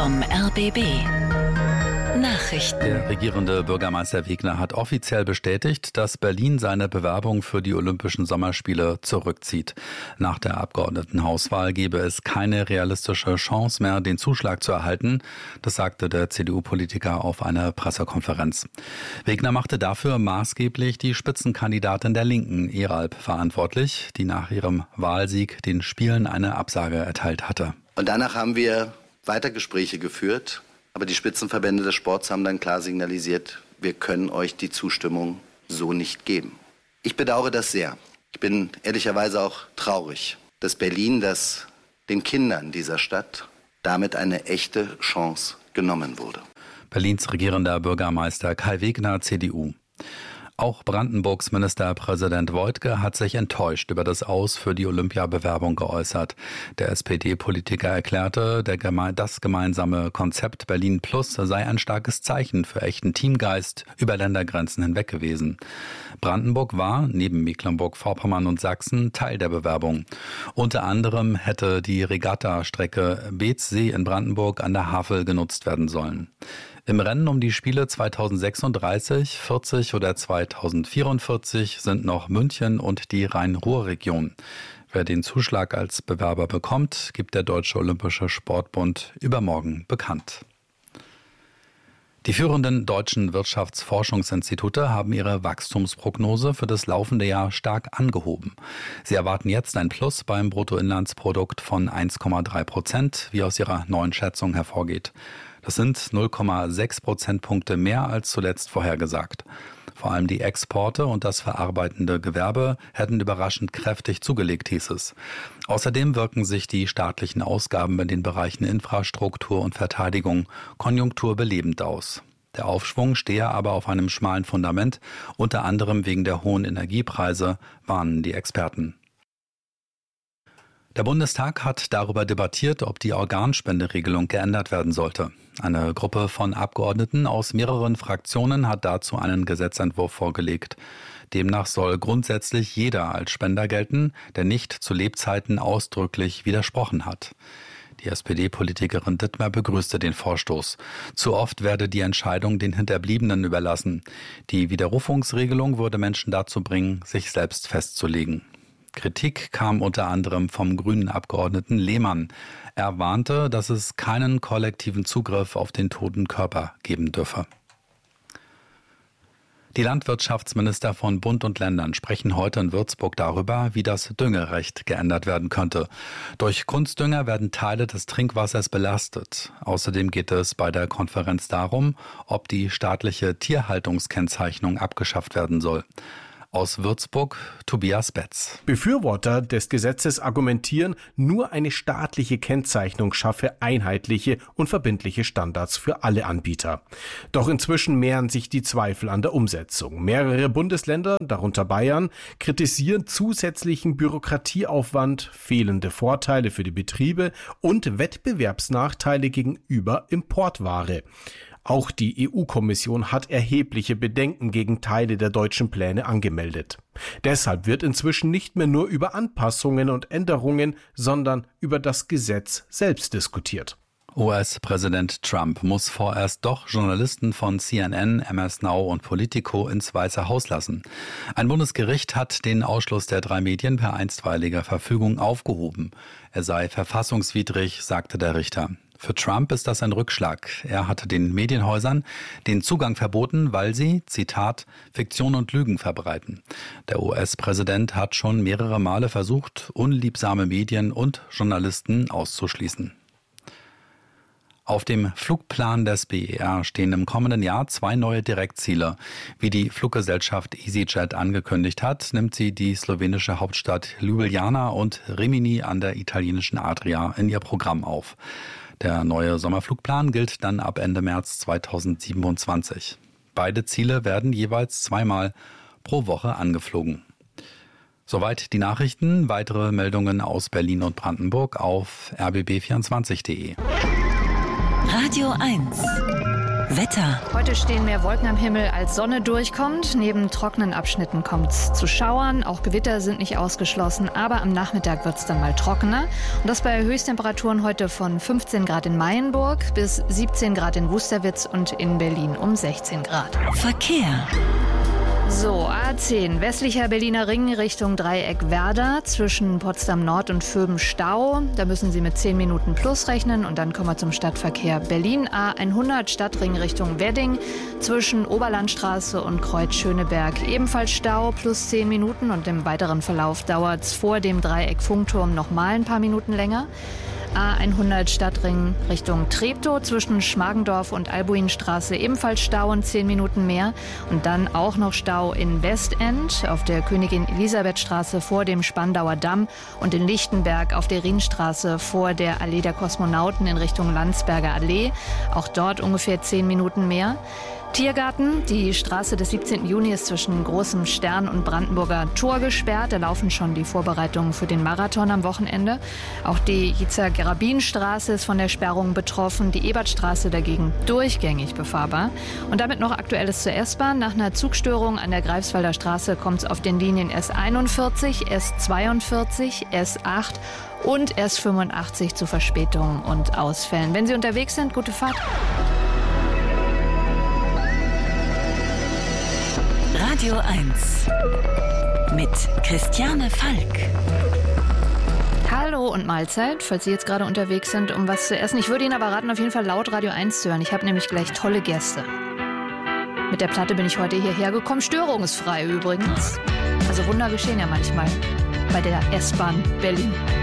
vom RBB. Nachrichten. Der regierende Bürgermeister Wegner hat offiziell bestätigt, dass Berlin seine Bewerbung für die Olympischen Sommerspiele zurückzieht. Nach der Abgeordnetenhauswahl gebe es keine realistische Chance mehr, den Zuschlag zu erhalten. Das sagte der CDU-Politiker auf einer Pressekonferenz. Wegner machte dafür maßgeblich die Spitzenkandidatin der Linken, Eralp, verantwortlich, die nach ihrem Wahlsieg den Spielen eine Absage erteilt hatte. Und danach haben wir weiter Gespräche geführt. Aber die Spitzenverbände des Sports haben dann klar signalisiert, wir können euch die Zustimmung so nicht geben. Ich bedauere das sehr. Ich bin ehrlicherweise auch traurig, dass Berlin, dass den Kindern dieser Stadt damit eine echte Chance genommen wurde. Berlins regierender Bürgermeister Kai Wegner, CDU. Auch Brandenburgs Ministerpräsident Woidke hat sich enttäuscht über das Aus für die Olympiabewerbung geäußert. Der SPD-Politiker erklärte, das gemeinsame Konzept Berlin Plus sei ein starkes Zeichen für echten Teamgeist über Ländergrenzen hinweg gewesen. Brandenburg war, neben Mecklenburg-Vorpommern und Sachsen, Teil der Bewerbung. Unter anderem hätte die Regattastrecke Beetzsee in Brandenburg an der Havel genutzt werden sollen. Im Rennen um die Spiele 2036, 40 oder 2044 sind noch München und die Rhein-Ruhr-Region. Wer den Zuschlag als Bewerber bekommt, gibt der Deutsche Olympische Sportbund übermorgen bekannt. Die führenden deutschen Wirtschaftsforschungsinstitute haben ihre Wachstumsprognose für das laufende Jahr stark angehoben. Sie erwarten jetzt ein Plus beim Bruttoinlandsprodukt von 1,3%, wie aus ihrer neuen Schätzung hervorgeht. Das sind 0,6 Prozentpunkte mehr als zuletzt vorhergesagt. Vor allem die Exporte und das verarbeitende Gewerbe hätten überraschend kräftig zugelegt, hieß es. Außerdem wirken sich die staatlichen Ausgaben in den Bereichen Infrastruktur und Verteidigung konjunkturbelebend aus. Der Aufschwung stehe aber auf einem schmalen Fundament, unter anderem wegen der hohen Energiepreise, warnen die Experten. Der Bundestag hat darüber debattiert, ob die Organspenderegelung geändert werden sollte. Eine Gruppe von Abgeordneten aus mehreren Fraktionen hat dazu einen Gesetzentwurf vorgelegt. Demnach soll grundsätzlich jeder als Spender gelten, der nicht zu Lebzeiten ausdrücklich widersprochen hat. Die SPD-Politikerin Dittmer begrüßte den Vorstoß. Zu oft werde die Entscheidung den Hinterbliebenen überlassen. Die Widerrufungsregelung würde Menschen dazu bringen, sich selbst festzulegen. Kritik kam unter anderem vom grünen Abgeordneten Lehmann. Er warnte, dass es keinen kollektiven Zugriff auf den toten Körper geben dürfe. Die Landwirtschaftsminister von Bund und Ländern sprechen heute in Würzburg darüber, wie das Düngerecht geändert werden könnte. Durch Kunstdünger werden Teile des Trinkwassers belastet. Außerdem geht es bei der Konferenz darum, ob die staatliche Tierhaltungskennzeichnung abgeschafft werden soll. Aus Würzburg, Tobias Betz. Befürworter des Gesetzes argumentieren, nur eine staatliche Kennzeichnung schaffe einheitliche und verbindliche Standards für alle Anbieter. Doch inzwischen mehren sich die Zweifel an der Umsetzung. Mehrere Bundesländer, darunter Bayern, kritisieren zusätzlichen Bürokratieaufwand, fehlende Vorteile für die Betriebe und Wettbewerbsnachteile gegenüber Importware. Auch die EU-Kommission hat erhebliche Bedenken gegen Teile der deutschen Pläne angemeldet. Deshalb wird inzwischen nicht mehr nur über Anpassungen und Änderungen, sondern über das Gesetz selbst diskutiert. US-Präsident Trump muss vorerst doch Journalisten von CNN, MS Now und Politico ins Weiße Haus lassen. Ein Bundesgericht hat den Ausschluss der 3 Medien per einstweiliger Verfügung aufgehoben. Er sei verfassungswidrig, sagte der Richter. Für Trump ist das ein Rückschlag. Er hatte den Medienhäusern den Zugang verboten, weil sie, Zitat, Fiktion und Lügen verbreiten. Der US-Präsident hat schon mehrere Male versucht, unliebsame Medien und Journalisten auszuschließen. Auf dem Flugplan des BER stehen im kommenden Jahr 2 neue Direktziele. Wie die Fluggesellschaft EasyJet angekündigt hat, nimmt sie die slowenische Hauptstadt Ljubljana und Rimini an der italienischen Adria in ihr Programm auf. Der neue Sommerflugplan gilt dann ab Ende März 2027. Beide Ziele werden jeweils 2-mal pro Woche angeflogen. Soweit die Nachrichten. Weitere Meldungen aus Berlin und Brandenburg auf rbb24.de. Radio 1. Wetter. Heute stehen mehr Wolken am Himmel, als Sonne durchkommt. Neben trockenen Abschnitten kommt es zu Schauern. Auch Gewitter sind nicht ausgeschlossen, aber am Nachmittag wird es dann mal trockener. Und das bei Höchsttemperaturen heute von 15 Grad in Mayenburg bis 17 Grad in Wusterwitz und in Berlin um 16 Grad. Verkehr. So, A10, westlicher Berliner Ring Richtung Dreieck Werder, zwischen Potsdam Nord und Vöben Stau. Da müssen Sie mit 10 Minuten plus rechnen und dann kommen wir zum Stadtverkehr Berlin. A100 Stadtring Richtung Wedding, zwischen Oberlandstraße und Kreuz Schöneberg. Ebenfalls Stau plus 10 Minuten und im weiteren Verlauf dauert es vor dem Dreieck Funkturm noch mal ein paar Minuten länger. A100 Stadtring Richtung Treptow, zwischen Schmargendorf und Albuinstraße ebenfalls Stau und 10 Minuten mehr. Und dann auch noch Stau in Westend auf der Königin Elisabeth Straße vor dem Spandauer Damm und in Lichtenberg auf der Rienstraße vor der Allee der Kosmonauten in Richtung Landsberger Allee. Auch dort ungefähr 10 Minuten mehr. Tiergarten, die Straße des 17. Juni ist zwischen Großem Stern und Brandenburger Tor gesperrt. Da laufen schon die Vorbereitungen für den Marathon am Wochenende. Auch die Jizer-Gerabin-Straße ist von der Sperrung betroffen. Die Ebertstraße dagegen durchgängig befahrbar. Und damit noch Aktuelles zur S-Bahn. Nach einer Zugstörung an der Greifswalder Straße kommt es auf den Linien S41, S42, S8 und S85 zu Verspätungen und Ausfällen. Wenn Sie unterwegs sind, gute Fahrt. Radio 1 mit Christiane Falk. Hallo und Mahlzeit, falls Sie jetzt gerade unterwegs sind, um was zu essen. Ich würde Ihnen aber raten, auf jeden Fall laut Radio 1 zu hören. Ich habe nämlich gleich tolle Gäste. Mit der Platte bin ich heute hierher gekommen, störungsfrei übrigens. Also Wunder geschehen ja manchmal bei der S-Bahn Berlin.